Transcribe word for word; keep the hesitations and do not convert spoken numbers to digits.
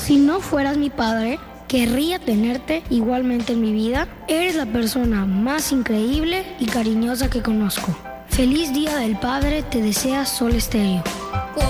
Si no fueras mi padre, querría tenerte igualmente en mi vida. Eres la persona más increíble y cariñosa que conozco. Feliz Día del Padre, te desea Sol Estéreo.